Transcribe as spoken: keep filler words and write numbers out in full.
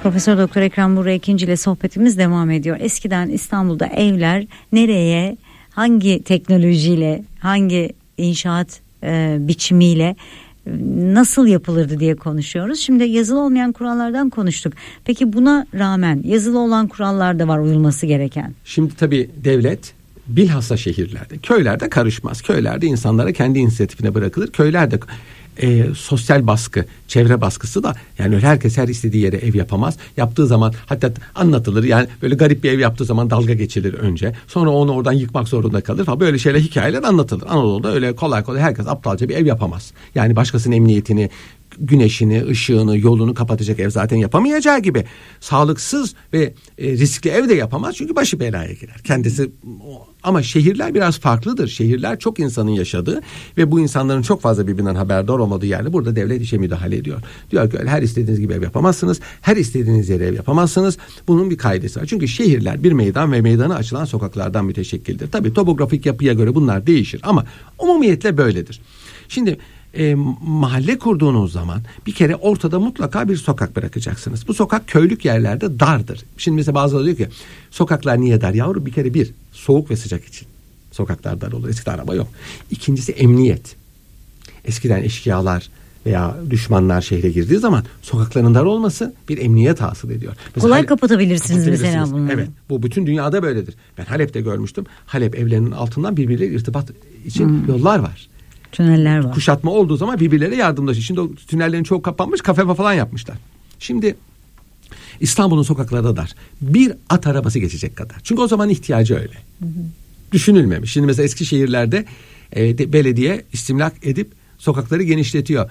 Profesör Doktor Ekrem Buğra Ekinci ile sohbetimiz devam ediyor. Eskiden İstanbul'da evler nereye, hangi teknolojiyle, hangi inşaat e, biçimiyle nasıl yapılırdı diye konuşuyoruz. Şimdi yazılı olmayan kurallardan konuştuk. Peki buna rağmen yazılı olan kurallar da var uyulması gereken. Şimdi tabii devlet bilhassa şehirlerde, köylerde karışmaz. Köylerde insanlara kendi inisiyatifine bırakılır. Köylerde e, sosyal baskı, çevre baskısı da, yani öyle herkes her istediği yere ev yapamaz. Yaptığı zaman hatta anlatılır, yani böyle garip bir ev yaptığı zaman dalga geçilir önce. Sonra onu oradan yıkmak zorunda kalır falan, böyle şeyler, hikayeler anlatılır. Anadolu'da öyle kolay kolay herkes aptalca bir ev yapamaz. Yani başkasının emniyetini, güneşini, ışığını, yolunu kapatacak ev zaten yapamayacağı gibi sağlıksız ve e, riskli ev de yapamaz, çünkü başı belaya girer. Kendisi. Ama şehirler biraz farklıdır. Şehirler çok insanın yaşadığı ve bu insanların çok fazla birbirinden haberdar olmadığı yerde burada devlet işe müdahale ediyor. Diyor ki her istediğiniz gibi ev yapamazsınız. Her istediğiniz yere ev yapamazsınız. Bunun bir kaidesi var. Çünkü şehirler bir meydan ve meydana açılan sokaklardan müteşekkildir. Tabii topografik yapıya göre bunlar değişir ama umumiyetle böyledir. Şimdi E, mahalle kurduğunuz zaman bir kere ortada mutlaka bir sokak bırakacaksınız. Bu sokak köylük yerlerde dardır. Şimdi mesela bazıları diyor ki sokaklar niye dar? Yavrum, bir kere bir, soğuk ve sıcak için sokaklar dar olur. Eskiden araba yok. İkincisi emniyet. Eskiden eşkıyalar veya düşmanlar şehre girdiği zaman sokakların dar olması bir emniyet hasıl ediyor. Mesela kolay Halep, kapatabilirsiniz mesela bunları. Evet, bu bütün dünyada böyledir. Ben Halep'te görmüştüm. Halep evlerinin altından birbirleriyle irtibat için hmm. yollar var. Tüneller var. Kuşatma olduğu zaman birbirleriyle yardımlaşıyor. Şimdi o tünellerin çoğu kapanmış, kafe falan yapmışlar. Şimdi İstanbul'un sokakları da dar. Bir at arabası geçecek kadar. Çünkü o zaman ihtiyacı öyle. Hı hı. Düşünülmemiş. Şimdi mesela eski şehirlerde e, de, belediye istimlak edip sokakları genişletiyor.